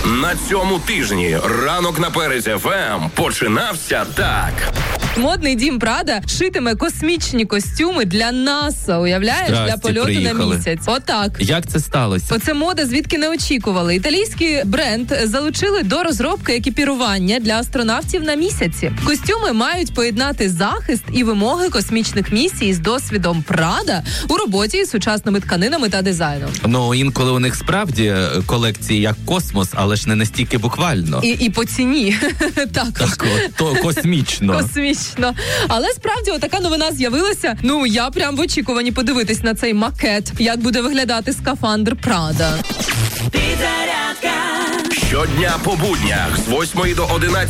На цьому тижні ранок на Перезі ФМ починався так. Модний дім Прада шитиме космічні костюми для НАСА, уявляєш? Для польоту приїхали. на місяць. Отак. Як це сталося? Оце мода, звідки не очікували. Італійський бренд залучили до розробки екіпірування для астронавтів на місяці. Костюми мають поєднати захист і вимоги космічних місій з досвідом Прада у роботі з сучасними тканинами та дизайном. Ну, інколи у них справді колекції як космос, але ж не настільки буквально. І по ціні. Також. Так, то космічно. Космічно. Але справді отака новина з'явилася. Ну, я прям в очікуванні подивитись на цей макет, як буде виглядати скафандр Прада. Щодня по буднях з 8 до 11